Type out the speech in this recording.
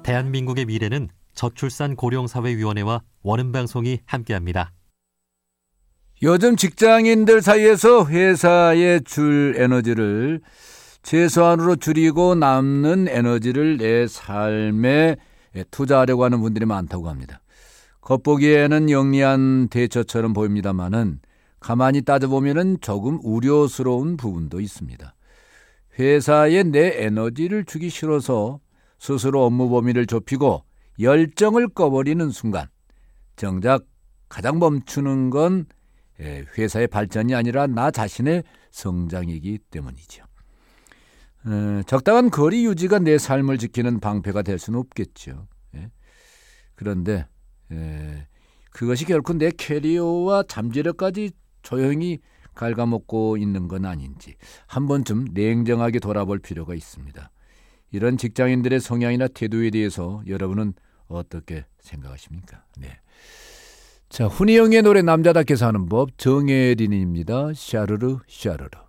대한민국의 미래는 저출산 고령사회위원회와 원음방송이 함께합니다. 요즘 직장인들 사이에서 회사에 줄 에너지를 최소한으로 줄이고 남는 에너지를 내 삶에 투자하려고 하는 분들이 많다고 합니다. 겉보기에는 영리한 대처처럼 보입니다만은 가만히 따져보면 조금 우려스러운 부분도 있습니다. 회사에 내 에너지를 주기 싫어서 스스로 업무 범위를 좁히고 열정을 꺼버리는 순간 정작 가장 멈추는 건 회사의 발전이 아니라 나 자신의 성장이기 때문이죠. 적당한 거리 유지가 내 삶을 지키는 방패가 될 수는 없겠죠. 그런데 그것이 결코 내 캐리어와 잠재력까지 조용히 갉아먹고 있는 건 아닌지 한 번쯤 냉정하게 돌아볼 필요가 있습니다. 이런 직장인들의 성향이나 태도에 대해서 여러분은 어떻게 생각하십니까? 네. 자, 훈이형의 노래 남자답게 사는 법 정혜린입니다. 샤르르 샤르르.